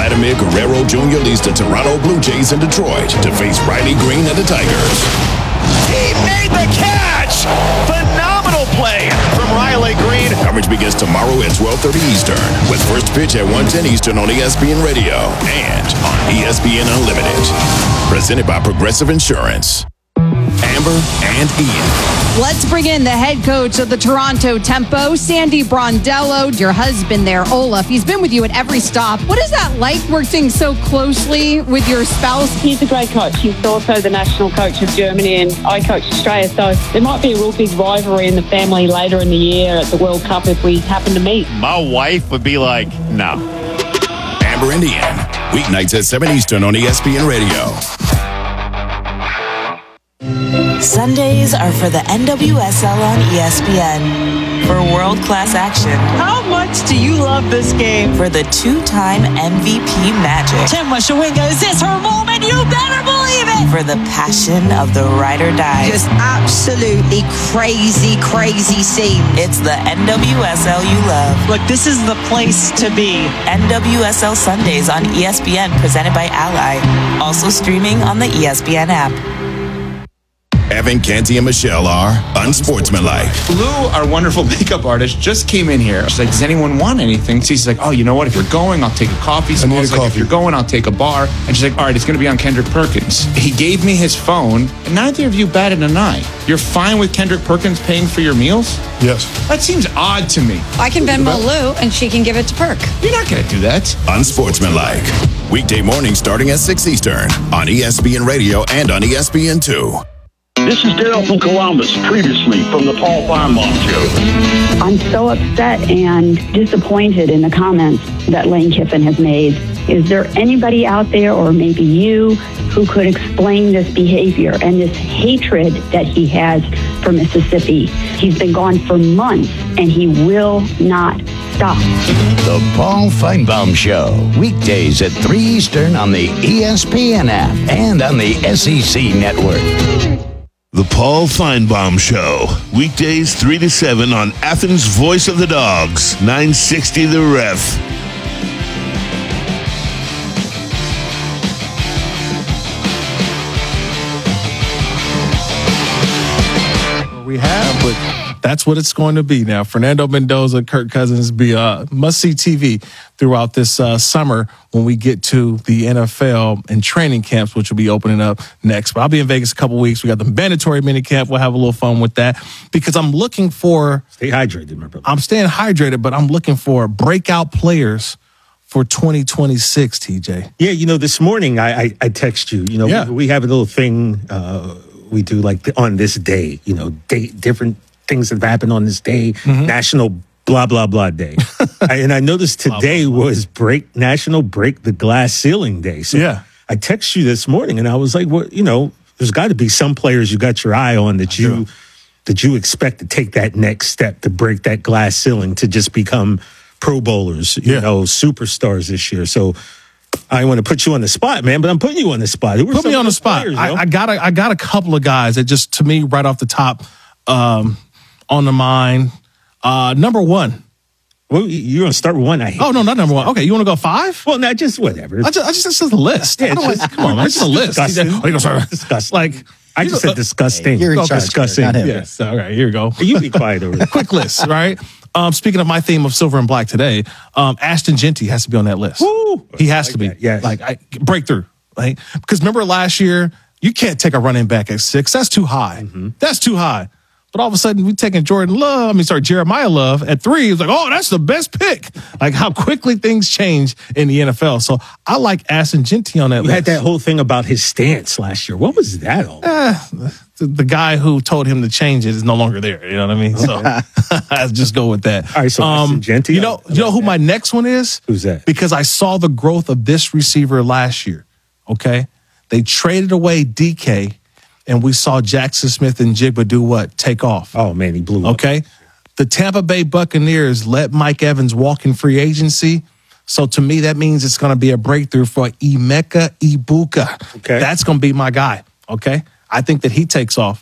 Vladimir Guerrero Jr. leads the Toronto Blue Jays in Detroit to face Riley Green and the Tigers. He made the catch! Phenomenal play from Riley Green. Coverage begins tomorrow at 12:30 Eastern with first pitch at 1:10 Eastern on ESPN Radio and on ESPN Unlimited. Presented by Progressive Insurance. Amber and Ian. Let's bring in the head coach of the Toronto Tempo, Sandy Brondello, your husband there, Olaf. He's been with you at every stop. What is that like working so closely with your spouse? He's a great coach. He's also the national coach of Germany, and I coach Australia. So there might be a real big rivalry in the family later in the year at the World Cup if we happen to meet. My wife would be like, no. Amber and Ian. Weeknights at 7 Eastern on ESPN Radio. Sundays are for the NWSL on ESPN. For world-class action. How much do you love this game? For the two-time MVP magic. Tim Washawinga, is this her moment? You better believe it! For the passion of the ride or die. Just absolutely crazy, crazy scene. It's the NWSL you love. Look, this is the place to be. NWSL Sundays on ESPN, presented by Ally. Also streaming on the ESPN app. Evan, Canty, and Michelle are unsportsmanlike. Lou, our wonderful makeup artist, just came in here. She's like, does anyone want anything? So she's like, oh, you know what? If you're going, I'll take a coffee. So I was like, if you're going, I'll take a bar. And she's like, all right, it's going to be on Kendrick Perkins. He gave me his phone, and neither of you batted an eye. You're fine with Kendrick Perkins paying for your meals? Yes. That seems odd to me. I can Venmo Lou, and she can give it to Perk. You're not going to do that. Unsportsmanlike. Weekday mornings starting at 6 Eastern on ESPN Radio and on ESPN2. This is Daryl from Columbus, previously from the Paul Feinbaum Show. I'm so upset and disappointed in the comments that Lane Kiffin has made. Is there anybody out there, or maybe you, who could explain this behavior and this hatred that he has for Mississippi? He's been gone for months, and he will not stop. The Paul Feinbaum Show, weekdays at 3 Eastern on the ESPN app and on the SEC Network. The Paul Feinbaum Show, weekdays 3 to 7 on Athens' Voice of the Dogs, 960 The Ref. We have, but that's what it's going to be now. Fernando Mendoza, Kirk Cousins be must-see TV throughout this summer when we get to the NFL and training camps, which will be opening up next. But I'll be in Vegas a couple weeks. We got the mandatory mini camp. We'll have a little fun with that because I'm looking for... Stay hydrated, my brother. I'm staying hydrated, but I'm looking for breakout players for 2026, TJ. Yeah, you know, this morning I text you. You know, we have a little thing we do like on this day, you know, different things that have happened on this day, National blah, blah, blah day. And I noticed today was National Break the Glass Ceiling Day. So I text you this morning and I was like, well, you know, there's got to be some players you got your eye on that you expect to take that next step to break that glass ceiling to just become Pro Bowlers, you know, superstars this year. So I want to put you on the spot, man, but I'm putting you on the spot. Put me on the spot. Players, I got a couple of guys that just, to me, right off the top, on the mind. Number one. Well, you're going to start with one. Oh, no, not number one. Okay, you want to go 5? Well, not just whatever. I just it's just a list. Yeah, come on, man. It's just a list. Disgusting. Like, I just said disgusting. You're disgusting. Yes. All right, here you go. You be quiet over there. Quick list, right? Speaking of my theme of silver and black today, Ashton Genty has to be on that list. Woo! He has to be. Yes. Breakthrough. Right? Because remember last year, you can't take a running back at 6. That's too high. That's too high. But all of a sudden, we taking Jeremiah Love at 3. He was like, oh, that's the best pick. Like how quickly things change in the NFL. So I like Ashton Genty on that list. You had that whole thing about his stance last year. What was that all? The guy who told him to change it is no longer there. You know what I mean? So I'll just go with that. All right, so Ashton Genty. You know who my next one is? Who's that? Because I saw the growth of this receiver last year. Okay? They traded away DK. And we saw Jackson Smith and Jigba do what? Take off. Oh, man, he blew up. Okay? The Tampa Bay Buccaneers let Mike Evans walk in free agency. So to me, that means it's going to be a breakthrough for Emeka Ibuka. Okay. That's going to be my guy. Okay? I think that he takes off.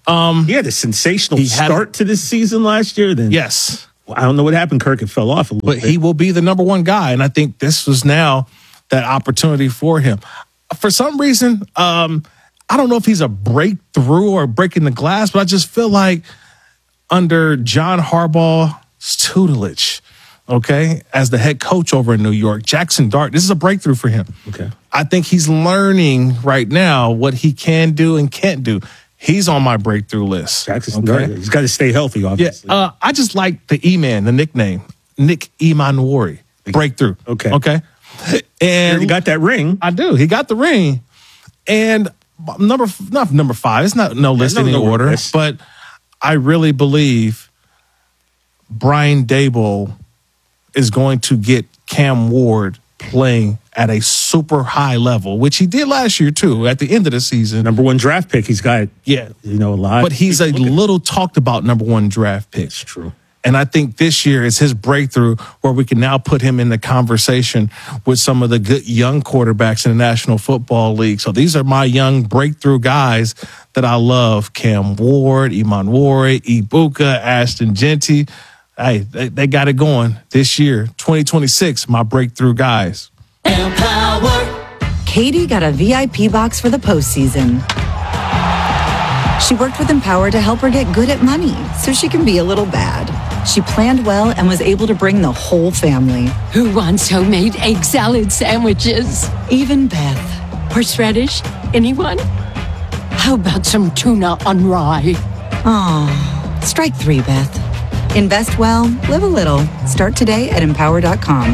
He had a sensational start to this season last year. Then yes. Well, I don't know what happened. Kirk, it fell off a little bit. But he will be the number one guy. And I think this was now that opportunity for him. For some reason, I don't know if he's a breakthrough or breaking the glass, but I just feel like under John Harbaugh's tutelage, okay, as the head coach over in New York, Jackson Dart, this is a breakthrough for him. Okay. I think he's learning right now what he can do and can't do. He's on my breakthrough list. Jackson Dart, he's got to stay healthy, obviously. Yeah, I just like the E-Man, the nickname, Nick Imanwori. Breakthrough. Okay. And he got that ring. I do. He got the ring. And not number 5. It's not no list in any order, but I really believe Brian Daboll is going to get Cam Ward playing at a super high level, which he did last year too. At the end of the season, number 1 draft pick. He's got a lot. But he's a little talked about number 1 draft pick. That's true. And I think this year is his breakthrough where we can now put him in the conversation with some of the good young quarterbacks in the National Football League. So these are my young breakthrough guys that I love. Cam Ward, Imanwori, Ibuka, Ashton Genty. Hey, they got it going this year. 2026, my breakthrough guys. Empower. Katie got a VIP box for the postseason. She worked with Empower to help her get good at money so she can be a little bad. She planned well and was able to bring the whole family. Who wants homemade egg salad sandwiches? Even Beth. Horseradish? Anyone? How about some tuna on rye? Aw, strike 3, Beth. Invest well, live a little. Start today at empower.com.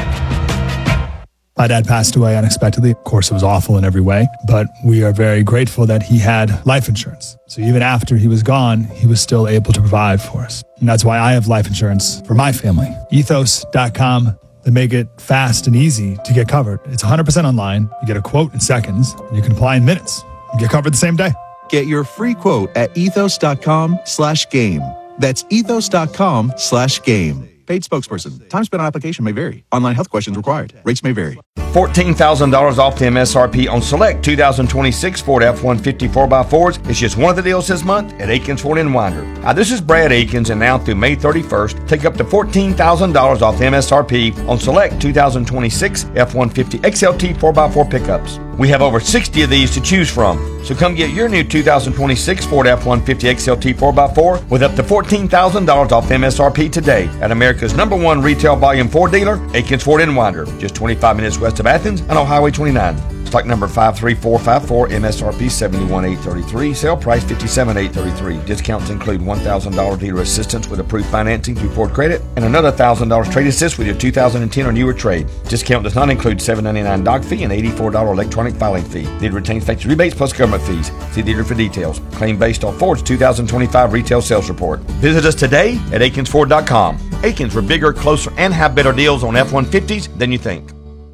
My dad passed away unexpectedly. Of course, it was awful in every way, but we are very grateful that he had life insurance. So even after he was gone, he was still able to provide for us. And that's why I have life insurance for my family. Ethos.com. They make it fast and easy to get covered. It's 100% online. You get a quote in seconds. You can apply in minutes. You get covered the same day. Get your free quote at ethos.com/game. That's ethos.com/game. Paid spokesperson. Time spent on application may vary. Online health questions required. Rates may vary. $14,000 off the MSRP on select 2026 Ford F-150 4x4s. It's just one of the deals this month at Aikens Ford in Winder. Hi, this is Brad Aikens, and now through May 31st, take up to $14,000 off the MSRP on select 2026 F-150 XLT 4x4 pickups. We have over 60 of these to choose from. So come get your new 2026 Ford F-150 XLT 4x4 with up to $14,000 off the MSRP today at America's #1 retail volume Ford dealer, Aikens Ford in Winder, just 25 minutes west of Athens and on Highway 29. Stock number 53454, MSRP $71,833, sale price $57,833. Discounts include $1,000 dealer assistance with approved financing through Ford Credit and another $1,000 trade assist with your 2010 or newer trade. Discount does not include $7.99 doc fee and $84 electronic filing fee. Dealer retains factory rebates plus government fees. See dealer for details. Claim based on Ford's 2025 retail sales report. Visit us today at AikensFord.com. Aikens, we're bigger, closer, and have better deals on F-150s than you think.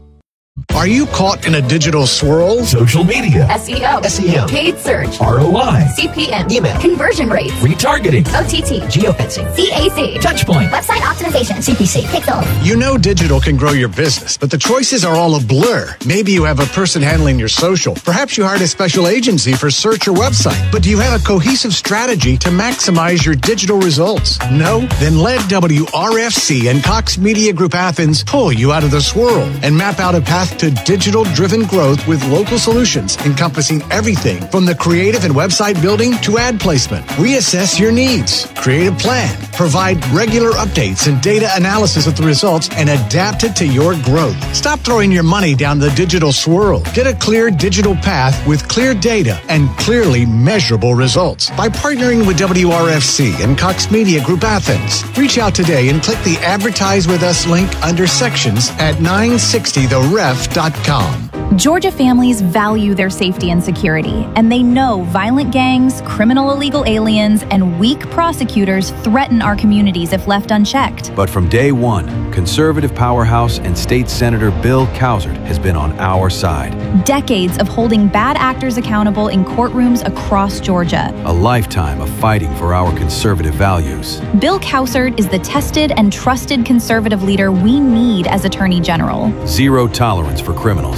Are you caught in a digital swirl? Social media, SEO, SEM, paid search, ROI, CPM, email, conversion rates, retargeting, OTT, geofencing, CAC, Touchpoint, website optimization, CPC, Pixel. You know digital can grow your business, but the choices are all a blur. Maybe you have a person handling your social. Perhaps you hired a special agency for search or website. But do you have a cohesive strategy to maximize your digital results? No? Then let WRFC and Cox Media Group Athens pull you out of the swirl and map out a path to digital-driven growth with local solutions encompassing everything from the creative and website building to ad placement. We assess your needs, create a plan, provide regular updates and data analysis of the results, and adapt it to your growth. Stop throwing your money down the digital swirl. Get a clear digital path with clear data and clearly measurable results by partnering with WRFC and Cox Media Group Athens. Reach out today and click the Advertise With Us link under sections at 960theref.com. Georgia families value their safety and security, and they know violent gangs, criminal illegal aliens, and weak prosecutors threaten our communities if left unchecked. But from day one, conservative powerhouse and state senator Bill Cowsert has been on our side. Decades of holding bad actors accountable in courtrooms across Georgia. A lifetime of fighting for our conservative values. Bill Cowsert is the tested and trusted conservative leader we need as Attorney General. Zero tolerance for criminals. A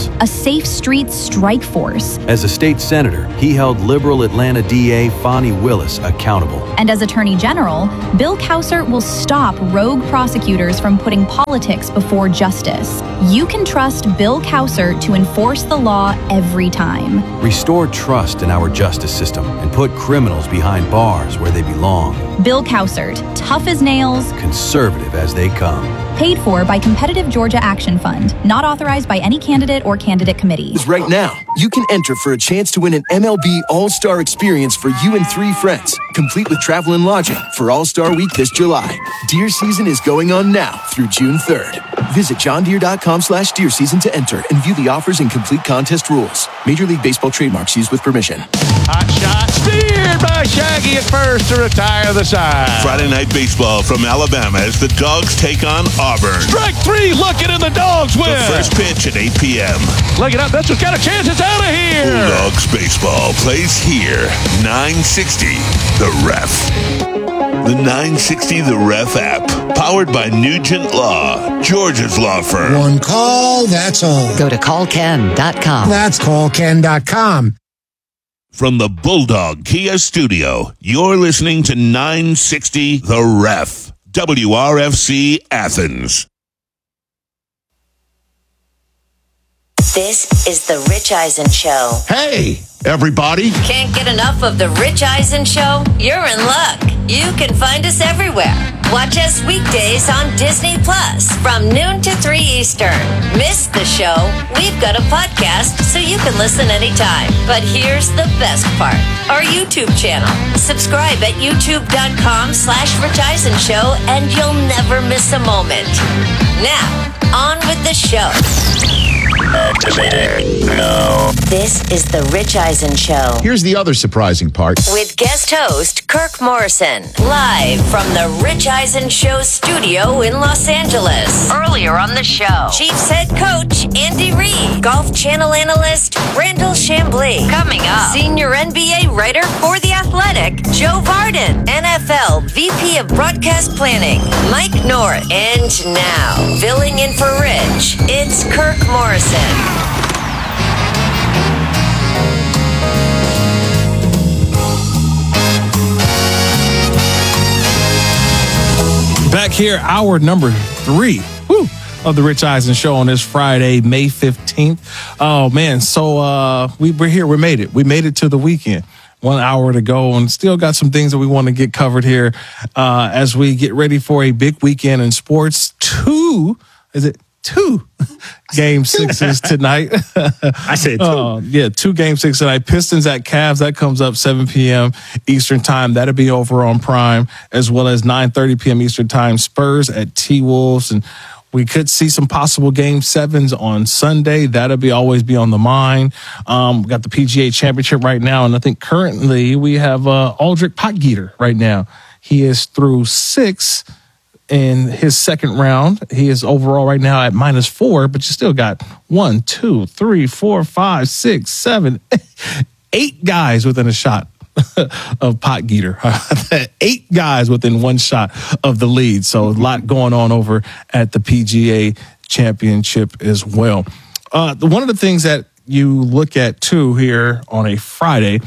Safe Streets Strike Force. As a state senator, he held liberal Atlanta DA Fonnie Willis accountable. And as Attorney General, Bill Causert will stop rogue prosecutors from putting politics before justice. You can trust Bill Causert to enforce the law every time. Restore trust in our justice system and put criminals behind bars where they belong. Bill Causert, tough as nails, conservative as they come. Paid for by Competitive Georgia Action Fund. Not authorized by any candidate or candidate committee. Right now, you can enter for a chance to win an MLB All-Star experience for you and 3 friends, complete with travel and lodging for All-Star Week this July. Deer season is going on now through June 3rd. Visit johndeere.com/deer season to enter and view the offers and complete contest rules. Major League Baseball trademarks used with permission. Hot shot steered by Shaggy at first to retire the side. Friday Night Baseball from Alabama as the Dogs take on Auburn. Strike 3, looking, and the Dogs win. The first pitch at 8 p.m. Look it up. That's what's got a chance. It's out of here. Bulldogs baseball plays here. 960 The Ref. The 960 The Ref app, powered by Nugent Law, Georgia's law firm. One call, that's all. Go to callken.com. That's callken.com. From the Bulldog Kia studio, you're listening to 960 The Ref, WRFC Athens. This is the Rich Eisen Show. Hey, everybody. Can't get enough of the Rich Eisen Show? You're in luck. You can find us everywhere. Watch us weekdays on Disney Plus from noon to 3 Eastern. Miss the show? We've got a podcast so you can listen anytime. But here's the best part. Our YouTube channel. Subscribe at youtube.com/Rich Eisen Show and you'll never miss a moment. Now, on with the show. Activating now. This is the Rich Eisen Show. Here's the other surprising part. With guest host Kirk Morrison, live from the Rich Eisen Show studio in Los Angeles. Earlier on the show, Chiefs head coach Andy Reid, Golf Channel analyst Randall Chambly. Coming up, senior NBA writer for The Athletic, Joe Varden, NFL VP of Broadcast Planning, Mike North. And now, filling in for Rich, it's Kirk Morrison. Back here, hour number 3 of the Rich Eisen Show on this Friday, May 15th. Oh, man. So we're here. We made it. We made it to the weekend. 1 hour to go and still got some things that we want to get covered here as we get ready for a big weekend in sports. Two Game 6s tonight. I said 2. 2 Game 6 tonight. Pistons at Cavs. That comes up 7 p.m. Eastern time. That'll be over on Prime, as well as 9:30 p.m. Eastern time. Spurs at T-Wolves. And we could see some possible Game 7s on Sunday. That'll always be on the mind. We got the PGA Championship right now. And I think currently we have Aldrich Potgieter right now. He is through 6 in his second round. He is overall right now at -4, but you still got 1, 2, 3, 4, 5, 6, 7, 8 guys within a shot of Potgieter. 8 guys within 1 shot of the lead. So a lot going on over at the PGA Championship as well. One of the things that you look at too here on a Friday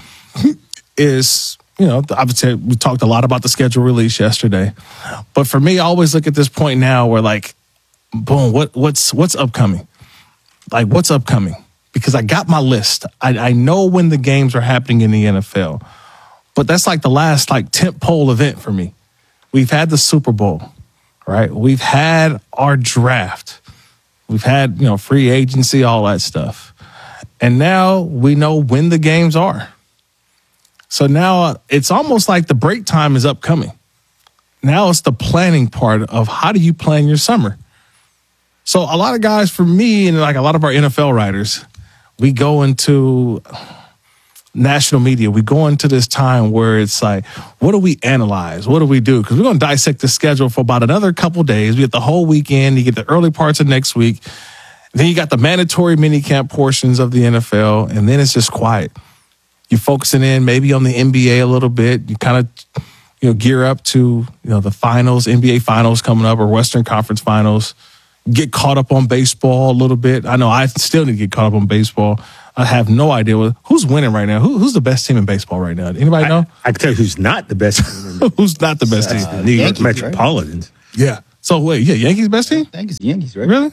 is, I would say we talked a lot about the schedule release yesterday, but for me, I always look at this point now where like, boom, what's upcoming? Like what's upcoming? Because I got my list. I know when the games are happening in the NFL, but that's like the last tentpole event for me. We've had the Super Bowl, right? We've had our draft. We've had, free agency, all that stuff. And now we know when the games are. So now it's almost like the break time is upcoming. Now it's the planning part of how do you plan your summer? So a lot of guys, for me, and like a lot of our NFL writers, we go into national media. We go into this time where it's like, what do we analyze? What do we do? Because we're going to dissect the schedule for about another couple of days. We get the whole weekend. You get the early parts of next week. Then you got the mandatory minicamp portions of the NFL, and then it's just quiet. You're focusing in maybe on the NBA a little bit. You kind of, gear up to, the finals, NBA finals coming up, or Western Conference finals. get caught up on baseball a little bit. I know I still need to get caught up on baseball. I have no idea who's winning right now. Who's the best team in baseball right now? Anybody know? I can tell you who's not the best team. Who's not the best team? New York Yankees, Metropolitans. Right? Yeah. So wait, Yankees best team? I think it's Yankees, right? Really?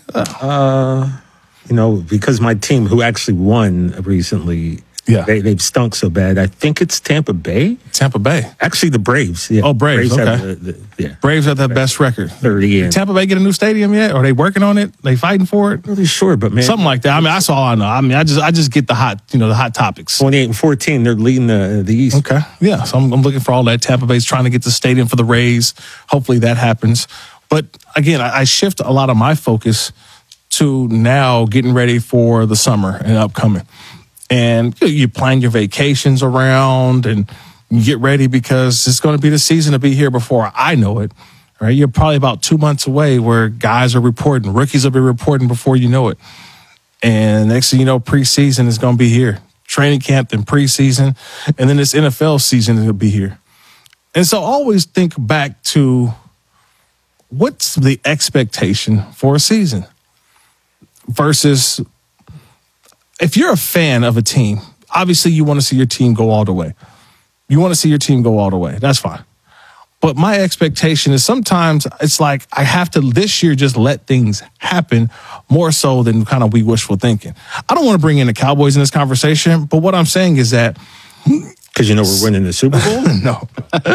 Because my team who actually won recently, they've stunk so bad. I think it's Tampa Bay. Tampa Bay. Actually, the Braves. Yeah. Oh, Braves. Okay. Braves have the best record. 30. Did Tampa Bay get a new stadium yet? Are they working on it? They fighting for it? Not really sure, but man, something like that. I mean, that's all I know. I mean, I just get the hot topics. 28-14, they're leading the East. Okay. Yeah. So I'm looking for all that. Tampa Bay's trying to get the stadium for the Rays. Hopefully that happens. But again, I shift a lot of my focus to now getting ready for the summer and upcoming. And you plan your vacations around and you get ready because it's going to be the season to be here before I know it. Right? You're probably about 2 months away where guys are reporting, rookies will be reporting before you know it. And next thing you know, preseason is going to be here. Training camp, then preseason, and then this NFL season will be here. And so always think back to what's the expectation for a season versus if you're a fan of a team, obviously you want to see your team go all the way. You want to see your team go all the way. That's fine. But my expectation is sometimes it's like I have to this year just let things happen more so than kind of we wishful thinking. I don't want to bring in the Cowboys in this conversation, but what I'm saying is that because we're winning the Super Bowl? No.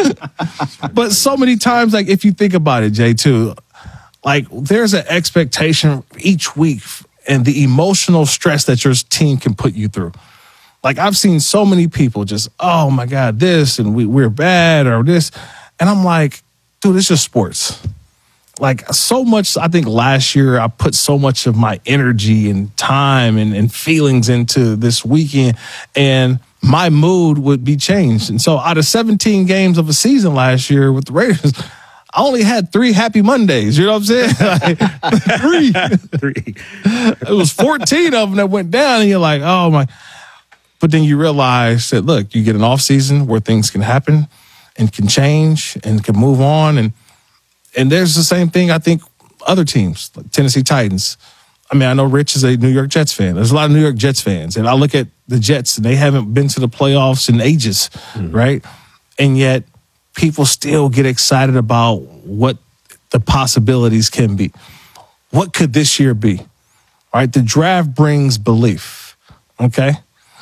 But so many times, like if you think about it, Jay, too, like there's an expectation each week and the emotional stress that your team can put you through. Like I've seen so many people just, oh my God, this and we're bad or this. And I'm like, dude, it's just sports. Like so much, I think last year I put so much of my energy and time and feelings into this weekend and my mood would be changed. And so out of 17 games of a season last year with the Raiders, I only had 3 happy Mondays. You know what I'm saying? Like, 3. It was 14 of them that went down and you're like, oh my. But then you realize that, look, you get an off season where things can happen and can change and can move on. And there's the same thing, I think, other teams, like Tennessee Titans. I mean, I know Rich is a New York Jets fan. There's a lot of New York Jets fans. And I look at the Jets, and they haven't been to the playoffs in ages, right? And yet people still get excited about what the possibilities can be. What could this year be? All right, the draft brings belief, okay?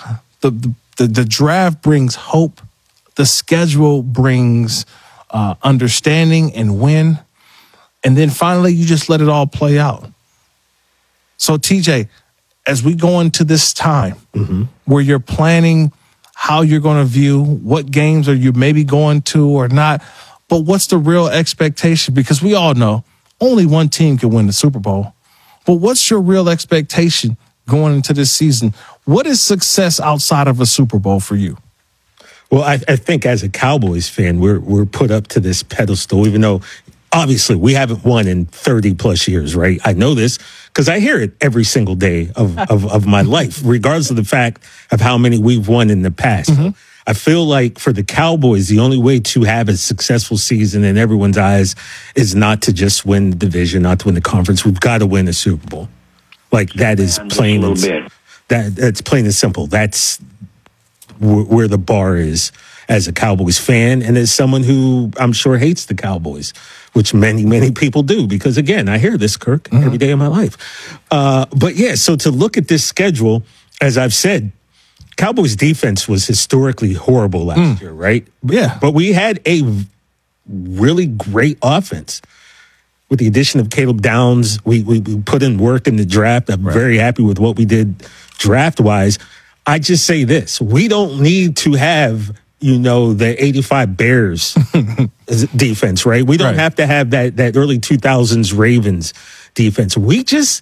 The draft brings hope. The schedule brings understanding and win. And then finally, you just let it all play out. So, TJ, as we go into this time where you're planning how you're going to view what games are you maybe going to or not, but what's the real expectation? Because we all know only one team can win the Super Bowl. But what's your real expectation going into this season? What is success outside of a Super Bowl for you? Well, I think as a Cowboys fan, we're put up to this pedestal, even though obviously we haven't won in 30 plus years, right? I know this because I hear it every single day of my life, regardless of the fact of how many we've won in the past. I feel like for the Cowboys, the only way to have a successful season in everyone's eyes is not to just win the division, not to win the conference. We've got to win a Super Bowl. Like that is plain and that's plain and simple. That's where the bar is as a Cowboys fan and as someone who I'm sure hates the Cowboys, which many, many people do. Because again, I hear this, Kirk, every day of my life. But yeah, so to look at this schedule, as I've said, Cowboys defense was historically horrible last year, right? Yeah. But we had a really great offense. With the addition of Caleb Downs, we put in work in the draft. I'm very happy with what we did draft-wise. I just say this. We don't need to have, the 85 Bears defense, right? We don't have to have that early 2000s Ravens defense. We just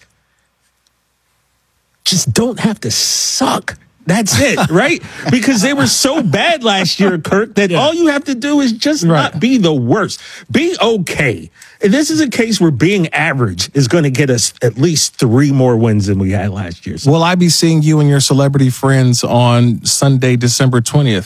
don't have to suck. That's it, right? Because they were so bad last year, Kirk, that all you have to do is just not be the worst. Be okay. And this is a case where being average is going to get us at least 3 more wins than we had last year. Will I be seeing you and your celebrity friends on Sunday, December 20th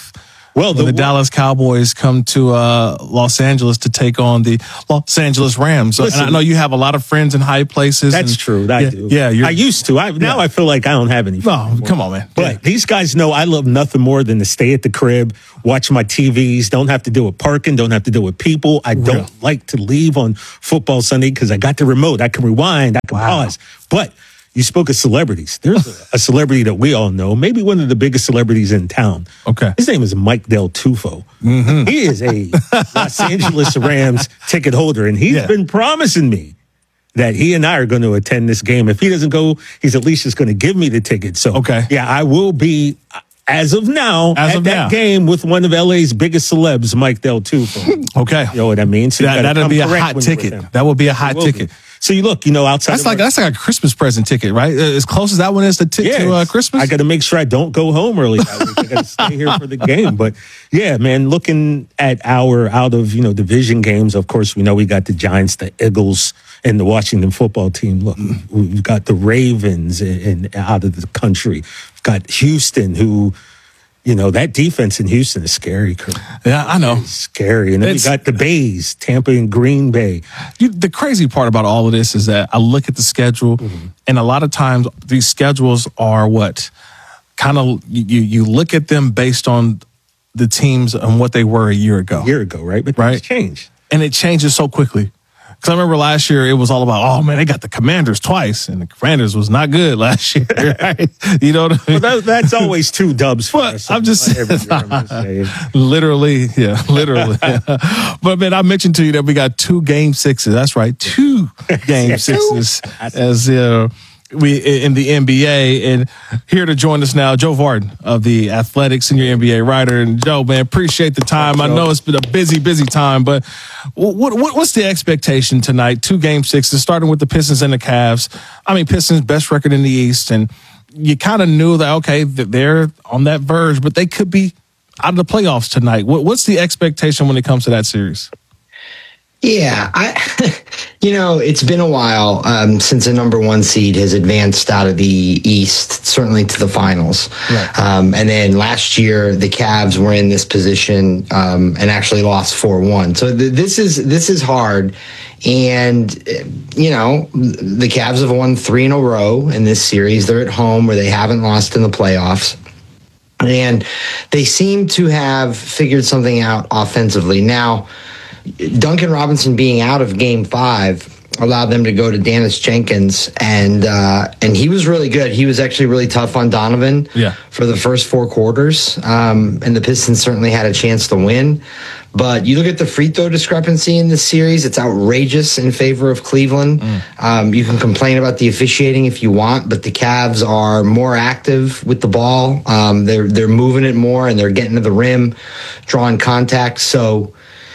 Well, the Dallas Cowboys come to Los Angeles to take on the Los Angeles Rams. Listen, and I know you have a lot of friends in high places. That's true. I do. Yeah, I used to. Now I feel like I don't have any friends. No, come on, man. But these guys know I love nothing more than to stay at the crib, watch my TVs, don't have to deal with parking, don't have to deal with people. I don't like to leave on football Sunday because I got the remote. I can rewind, I can pause. But you spoke of celebrities. There's a celebrity that we all know, maybe one of the biggest celebrities in town. Okay. His name is Mike Del Tufo. Mm-hmm. He is a Los Angeles Rams ticket holder, and he's been promising me that he and I are going to attend this game. If he doesn't go, he's at least just going to give me the ticket. So, yeah, I will be, as of now, at that game with one of LA's biggest celebs, Mike Del Tufo. Okay. You know what I mean? So that'll be a hot ticket. That will be a hot ticket. So you look, outside. That's like a Christmas present ticket, right? As close as that one is to Christmas. I got to make sure I don't go home early that week. I got to stay here for the game. But yeah, man, looking at our out of division games, of course, we know we got the Giants, the Eagles, and the Washington football team. Look, we've got the Ravens and out of the country. We've got Houston, who. That defense in Houston is scary. Yeah, I know. It's scary. And then we got the Bays, Tampa and Green Bay. The crazy part about all of this is that I look at the schedule, and a lot of times these schedules are what? Kind of, you look at them based on the teams and what they were a year ago. Right? But things change. And it changes so quickly. Because I remember last year it was all about, oh man, they got the Commanders twice, and the Commanders was not good last year. Right? You know what I mean? Well, that's always 2 dubs for us. I'm just literally. But man, I mentioned to you that we got 2 game 6s. That's right, 2 game 6s as we in the NBA. And here to join us now, Joe Vardon of the Athletic, senior NBA writer. And Joe, man, appreciate the time. I know it's been a busy time, but what's the expectation tonight? 2 game 6s, starting with the Pistons and the Cavs. I mean, Pistons best record in the East, and you kind of knew that that they're on that verge, but they could be out of the playoffs tonight. What's the expectation when it comes to that series? Yeah, it's been a while since a number 1 seed has advanced out of the East, certainly to the finals. Right. And then last year, the Cavs were in this position and actually lost 4-1. So this is hard. And, the Cavs have won 3 in a row in this series. They're at home where they haven't lost in the playoffs. And they seem to have figured something out offensively. Now, Duncan Robinson being out of Game 5 allowed them to go to Dennis Jenkins, and he was really good. He was actually really tough on Donovan for the first 4 quarters, and the Pistons certainly had a chance to win. But you look at the free throw discrepancy in this series, it's outrageous in favor of Cleveland. You can complain about the officiating if you want, but the Cavs are more active with the ball. They're moving it more, and they're getting to the rim, drawing contact. So,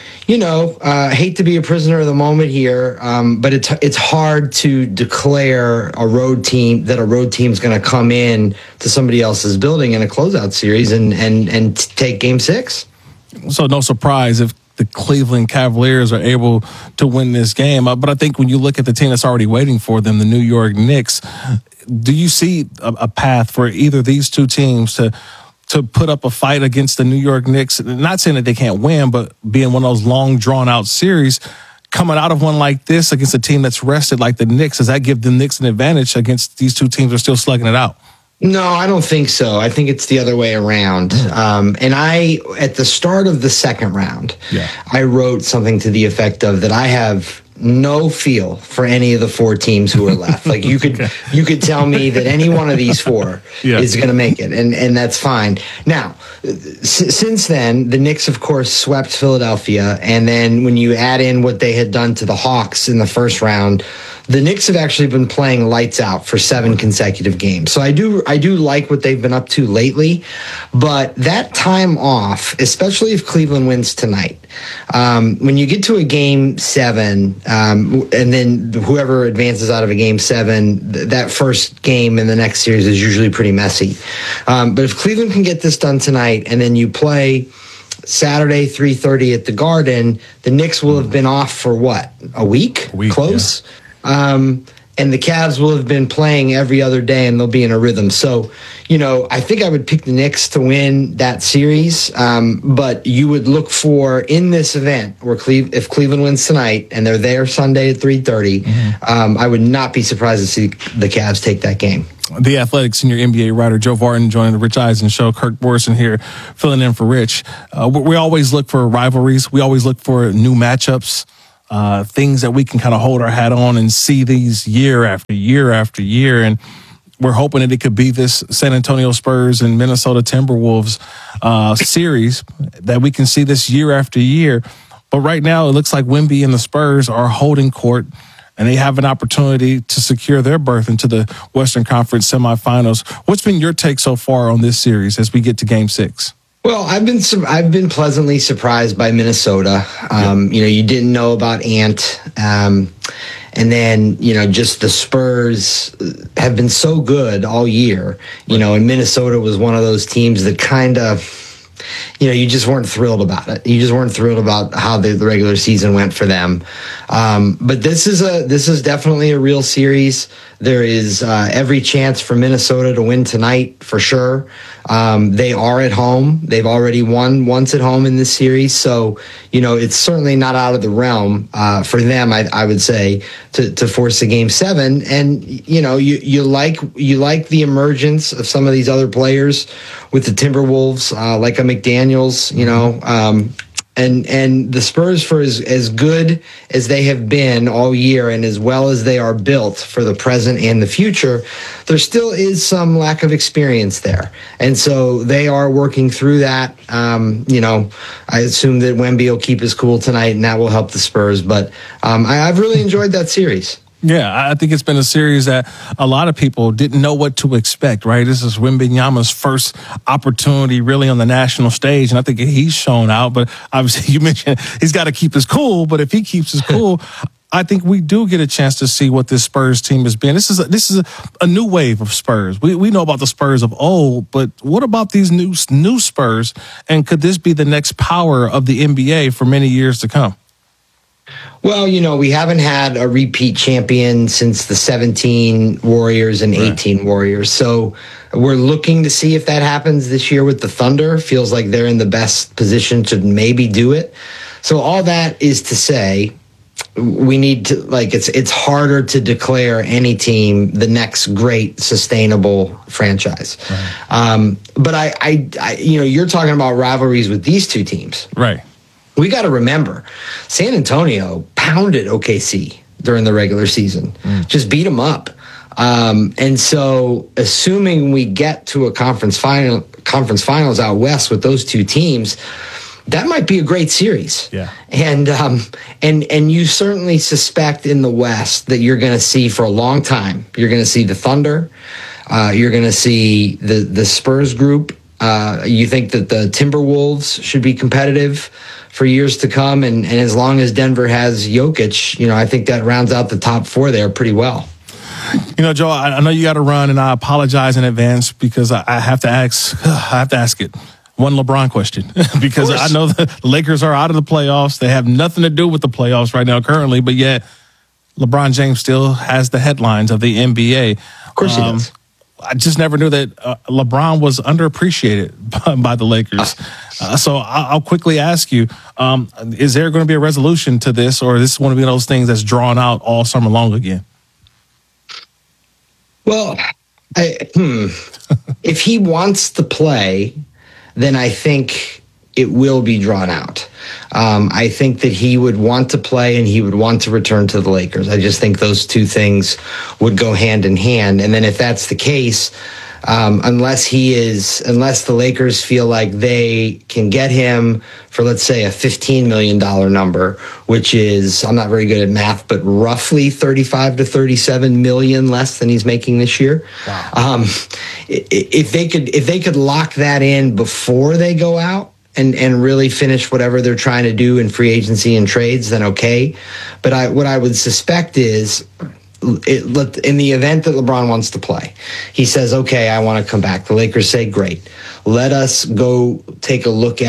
hate to be a prisoner of the moment here, but it's hard to declare a road team's going to come in to somebody else's building in a closeout series and take Game 6. So no surprise if the Cleveland Cavaliers are able to win this game. But I think when you look at the team that's already waiting for them, the New York Knicks, do you see a path for either of these 2 teams to put up a fight against the New York Knicks? Not saying that they can't win, but being one of those long, drawn-out series, coming out of one like this against a team that's rested like the Knicks, does that give the Knicks an advantage against these 2 teams that are still slugging it out? No, I don't think so. I think it's the other way around. And at the start of the second round, I wrote something to the effect of that I have no feel for any of the 4 teams who are left. Like you could tell me that any one of these 4 is going to make it, and that's fine. Now, since then, the Knicks, of course, swept Philadelphia, and then when you add in what they had done to the Hawks in the first round, the Knicks have actually been playing lights out for 7 consecutive games. So I do like what they've been up to lately, but that time off, especially if Cleveland wins tonight, when you get to a Game 7, and then whoever advances out of a Game 7, that first game in the next series is usually pretty messy. But if Cleveland can get this done tonight, and then you play Saturday 3:30 at the Garden, the Knicks will have been off for what, a week? Close. Yeah. and the Cavs will have been playing every other day, and they'll be in a rhythm. So, I think I would pick the Knicks to win that series. But you would look for, in this event, where if Cleveland wins tonight and they're there Sunday at 3:30, I would not be surprised to see the Cavs take that game. The Athletic senior NBA writer Joe Vartan joining the Rich Eisen Show. Kirk Morrison here filling in for Rich. We always look for rivalries. We always look for new matchups, things that we can kind of hold our hat on and see these year after year after year. And we're hoping that it could be this San Antonio Spurs and Minnesota Timberwolves series that we can see this year after year. But right now, it looks like Wemby and the Spurs are holding court, and they have an opportunity to secure their berth into the Western Conference semifinals. What's been your take so far on this series as we get to Game 6? Well, I've been pleasantly surprised by Minnesota. You didn't know about Ant, and then just the Spurs have been so good all year. And Minnesota was one of those teams that kind of, you just weren't thrilled about it. You just weren't thrilled about how the regular season went for them. But this is definitely a real series. There is every chance for Minnesota to win tonight for sure. They are at home. They've already won once at home in this series. So, it's certainly not out of the realm for them, I would say, to force a Game 7. And, you like the emergence of some of these other players with the Timberwolves, like a McDaniels, and the Spurs, for as good as they have been all year and as well as they are built for the present and the future, there still is some lack of experience there. And so they are working through that. I assume that Wemby will keep his cool tonight, and that will help the Spurs. But I've really enjoyed that series. Yeah, I think it's been a series that a lot of people didn't know what to expect, right? This is Wembanyama's first opportunity really on the national stage, and I think he's shown out. But obviously, you mentioned he's got to keep his cool, but if he keeps his cool, I think we do get a chance to see what this Spurs team has been. This is a new wave of Spurs. We know about the Spurs of old, but what about these new Spurs, and could this be the next power of the NBA for many years to come? Well, we haven't had a repeat champion since the 17 Warriors and 18 Warriors. So we're looking to see if that happens this year with the Thunder. Feels like they're in the best position to maybe do it. So all that is to say, we need to, it's harder to declare any team the next great sustainable franchise. Right. But I you're talking about rivalries with these two teams. Right. We got to remember, San Antonio pounded OKC during the regular season, just beat them up. And so assuming we get to a conference finals out west with those two teams, that might be a great series. Yeah. And you certainly suspect in the West that you're going to see for a long time, you're going to see the Thunder, you're going to see the Spurs group. You think that the Timberwolves should be competitive for years to come, and as long as Denver has Jokic, I think that rounds out the top four there pretty well. Joe, I know you got to run, and I apologize in advance because I have to ask it. One LeBron question, because I know the Lakers are out of the playoffs. They have nothing to do with the playoffs right now currently, but yet LeBron James still has the headlines of the NBA. Of course he does. I just never knew that LeBron was underappreciated by the Lakers. So I'll quickly ask you, is there going to be a resolution to this, or is this one of those things that's drawn out all summer long again? Well, if he wants to play, then I think it will be drawn out. I think that he would want to play and he would want to return to the Lakers. I just think those two things would go hand in hand. And then if that's the case, unless the Lakers feel like they can get him for, let's say, a $15 million number, which is, I'm not very good at math, but roughly 35 to 37 million less than he's making this year. Wow. If they could lock that in before they go out and really finish whatever they're trying to do in free agency and trades, then okay. But what I would suspect is, in the event that LeBron wants to play, he says, okay, I want to come back. The Lakers say, great. Let us go take a look at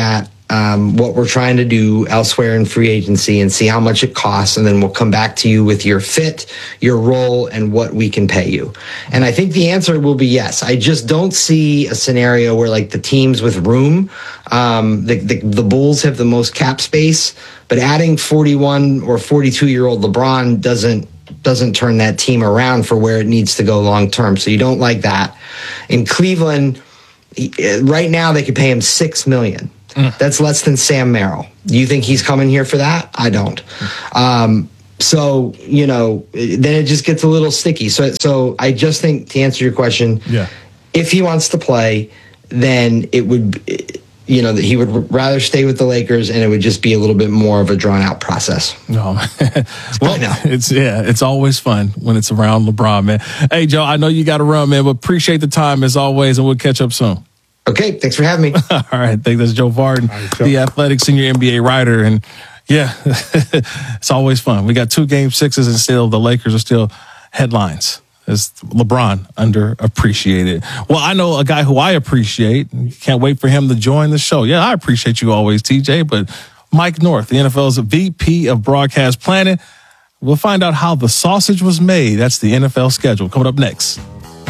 what we're trying to do elsewhere in free agency and see how much it costs. And then we'll come back to you with your fit, your role, and what we can pay you. And I think the answer will be yes. I just don't see a scenario where like the teams with room, the Bulls have the most cap space, but adding 41 or 42-year-old LeBron doesn't turn that team around for where it needs to go long term. So you don't like that. In Cleveland, right now they could pay him $6 million. That's less than Sam Merrill. Do you think he's coming here for that? I don't. So, then it just gets a little sticky. So I just think, to answer your question, if he wants to play, then it would, that he would rather stay with the Lakers, and it would just be a little bit more of a drawn out process. No, well, it's always fun when it's around LeBron, man. Hey, Joe, I know you got to run, man, but appreciate the time as always, and we'll catch up soon. Okay, thanks for having me. All right, I think that's Joe Vardon, the Athletic senior NBA writer, and it's always fun. We got 2 Game 6s, and still the Lakers are still headlines. Is LeBron underappreciated? Well, I know a guy who I appreciate. Can't wait for him to join the show. Yeah, I appreciate you always, TJ, but Mike North, the NFL's VP of Broadcast Planning. We'll find out how the sausage was made. That's the NFL schedule coming up next.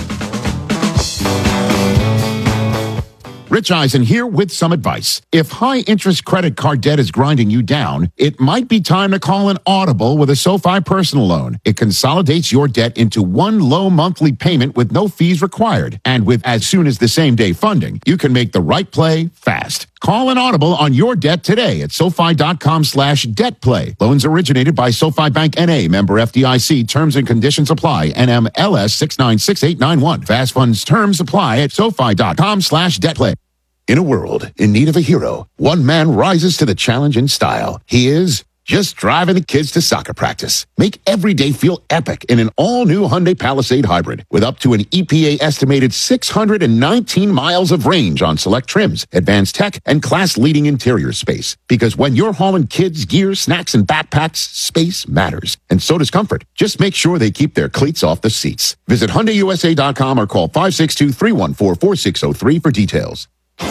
Rich Eisen here with some advice. If high-interest credit card debt is grinding you down, it might be time to call an Audible with a SoFi personal loan. It consolidates your debt into one low monthly payment with no fees required. And with as soon as the same-day funding, you can make the right play fast. Call an Audible on your debt today at SoFi.com/debtplay. Loans originated by SoFi Bank N.A., member FDIC. Terms and conditions apply. NMLS 696891. Fast funds terms apply at SoFi.com/debtplay. In a world in need of a hero, one man rises to the challenge in style. He is just driving the kids to soccer practice. Make every day feel epic in an all-new Hyundai Palisade Hybrid with up to an EPA-estimated 619 miles of range on select trims, advanced tech, and class-leading interior space. Because when you're hauling kids, gear, snacks, and backpacks, space matters. And so does comfort. Just make sure they keep their cleats off the seats. Visit HyundaiUSA.com or call 562-314-4603 for details.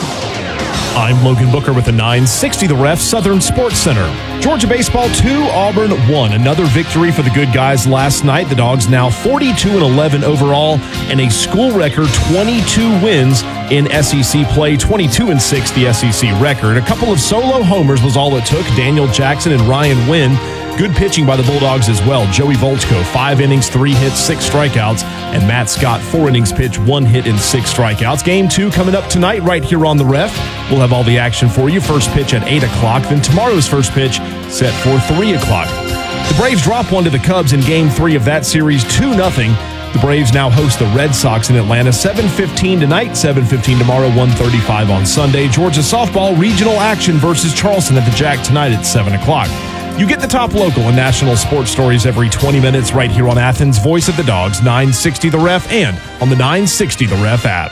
I'm Logan Booker with the 960 The Ref Southern Sports Center. Georgia baseball 2, Auburn 1. Another victory for the good guys last night. The Dogs now 42-11 overall and a school record 22 wins in SEC play, 22-6 the SEC record. A couple of solo homers was all it took. Daniel Jackson and Ryan Wynn. Good pitching by the Bulldogs as well. Joey Volchko, 5 innings, 3 hits, 6 strikeouts. And Matt Scott, 4 innings pitched, 1 hit and 6 strikeouts. Game 2 coming up tonight right here on The Ref. We'll have all the action for you. First pitch at 8 o'clock. Then tomorrow's first pitch set for 3 o'clock. The Braves drop one to the Cubs in Game 3 of that series, 2-0. The Braves now host the Red Sox in Atlanta, 7:15 tonight, 7:15 tomorrow, 1:35 on Sunday. Georgia softball regional action versus Charleston at the Jack tonight at 7 o'clock. You get the top local and national sports stories every 20 minutes right here on Athens' Voice of the Dogs, 960 The Ref, and on the 960 The Ref app.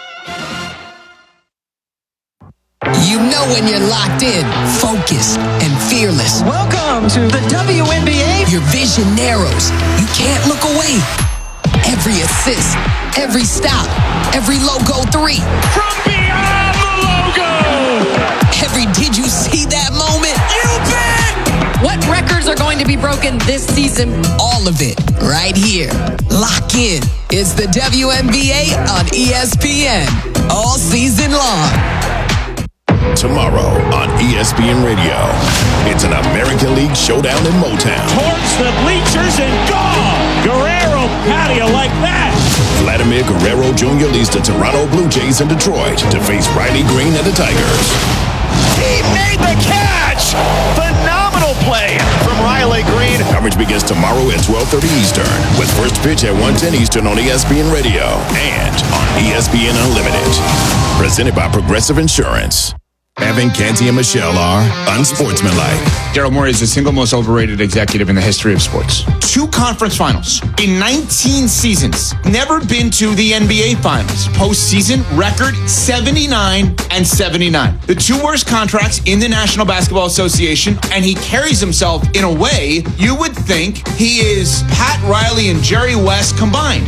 You know when you're locked in, focused, and fearless. Welcome to the WNBA. Your vision narrows. You can't look away. Every assist, every stop, every logo 3. From beyond the logo. Every did you see that moment? You bet. What records are going to be broken this season? All of it right here. Lock in. It's the WNBA on ESPN all season long. Tomorrow on ESPN Radio, it's an American League showdown in Motown. Towards the bleachers and gone. Guerrero, how do you like that? Vladimir Guerrero Jr. leads the Toronto Blue Jays in Detroit to face Riley Green and the Tigers. He made the catch! Phenomenal play from Riley Green. Coverage begins tomorrow at 12:30 Eastern with first pitch at 1:10 Eastern on ESPN Radio and on ESPN Unlimited. Presented by Progressive Insurance. Evan, Canty, and Michelle are unsportsmanlike. Daryl Morey is the single most overrated executive in the history of sports. 2 conference finals in 19 seasons. Never been to the NBA finals. Postseason record 79-79. The 2 worst contracts in the National Basketball Association, and he carries himself in a way you would think he is Pat Riley and Jerry West combined.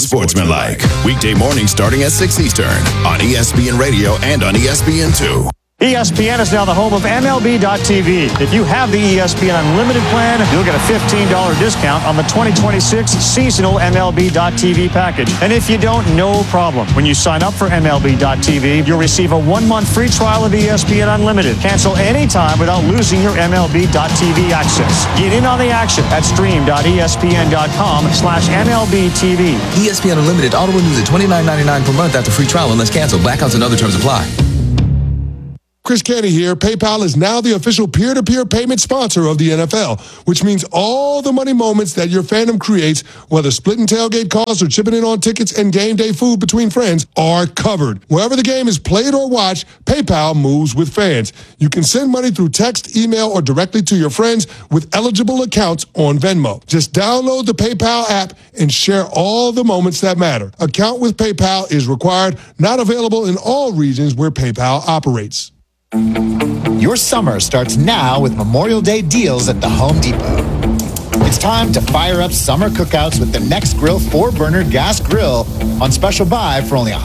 Unsportsmanlike. Weekday morning starting at 6 Eastern on ESPN Radio and on ESPN2. ESPN is now the home of MLB.tv. If you have the ESPN Unlimited plan, you'll get a $15 discount on the 2026 seasonal MLB.tv package. And if you don't, no problem. When you sign up for MLB.tv, you'll receive a 1-month free trial of ESPN Unlimited. Cancel anytime without losing your MLB.tv access. Get in on the action at stream.espn.com/MLBTV. ESPN Unlimited auto renews at $29.99 per month after free trial unless canceled. Blackouts and other terms apply. Chris Canty here. PayPal is now the official peer-to-peer payment sponsor of the NFL, which means all the money moments that your fandom creates, whether splitting tailgate costs or chipping in on tickets and game day food between friends, are covered. Wherever the game is played or watched, PayPal moves with fans. You can send money through text, email, or directly to your friends with eligible accounts on Venmo. Just download the PayPal app and share all the moments that matter. Account with PayPal is required, not available in all regions where PayPal operates. Your summer starts now with Memorial Day deals at the Home Depot. It's time to fire up summer cookouts with the Next Grill 4-burner gas grill on special buy for only